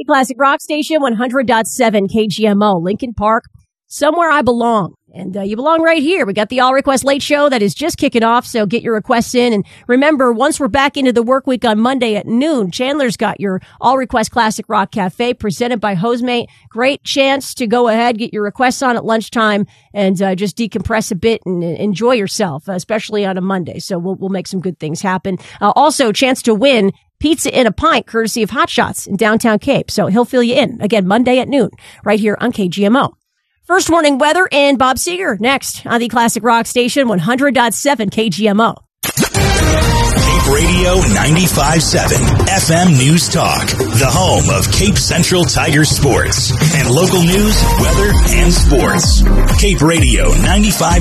Classic Rock Station, 100.7 KGMO, Lincoln Park, somewhere I belong. And you belong right here. We got the All Request Late Show that is just kicking off, so get your requests in. And remember, once we're back into the work week on Monday at noon, Chandler's got your All Request Classic Rock Cafe presented by Hosemate. Great chance to go ahead, get your requests on at lunchtime, and just decompress a bit and enjoy yourself, especially on a Monday. So we'll make some good things happen. Also, chance to win pizza in a pint, courtesy of Hot Shots in downtown Cape. So he'll fill you in. Again, Monday at noon, right here on KGMO. First warning weather and Bob Seger next on the Classic Rock Station, 100.7 KGMO. Cape Radio 95.7 FM News Talk, the home of Cape Central Tiger sports and local news, weather, and sports. Cape Radio 95.